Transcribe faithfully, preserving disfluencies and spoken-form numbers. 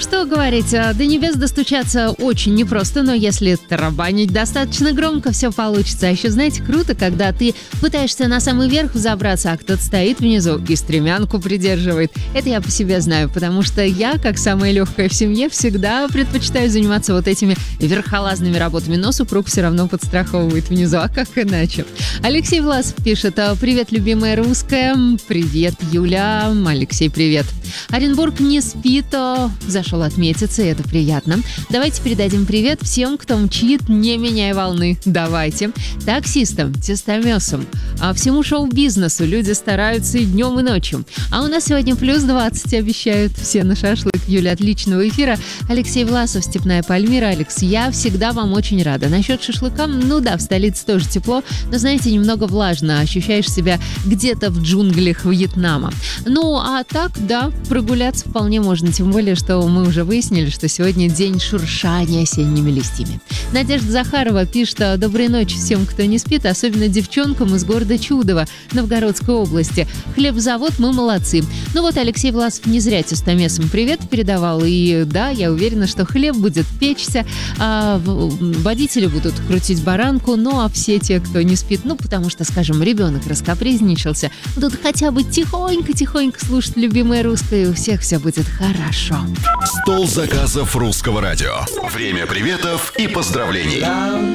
что говорить, до небес достучаться очень непросто, но если тарабанить достаточно громко, все получится. А еще, знаете, круто, когда ты пытаешься на самый верх взобраться, а кто-то стоит внизу и стремянку придерживает. Это я по себе знаю, потому что я, как самая легкая в семье, всегда предпочитаю заниматься вот этими верхолазными работами, но супруг все равно подстраховывает внизу, а как иначе? Алексей Власов пишет: «Привет, любимая русская». Привет, Юля. Алексей, привет. Оренбург не спит, зашел отметиться, и это приятно. Давайте передадим привет всем, кто мчит, не меняя волны. Давайте. Таксистам, тестомесам, а всему шоу-бизнесу. Люди стараются и днем, и ночью. А у нас сегодня плюс двадцать обещают. Все на шашлык. Юля, отличного эфира. Алексей Власов, Степная Пальмира. Алекс, я всегда вам очень рада. Насчет шашлыка, ну да, в столице тоже тепло, но, знаете, немного влажно. Ощущаешь себя где-то в джунглях Вьетнама. Ну, а так, да, прогуляться вполне можно. Тем более, что мы уже выяснили, что сегодня день шуршания осенними листьями. Надежда Захарова пишет: «Доброй ночи всем, кто не спит, особенно девчонкам из города Чудово, Новгородской области. Хлебзавод, мы молодцы». Ну вот, Алексей Власов не зря тестомесам привет передавал. И да, я уверена, что хлеб будет печься, а водители будут крутить баранку, ну а все те, кто не спит, ну потому что, скажем, ребенок раскапризничался, будут хотя бы тихонько-тихонько слушать любимое русское, и у всех все будет хорошо. Стол заказов Русского радио. Время приветов и поздравлений.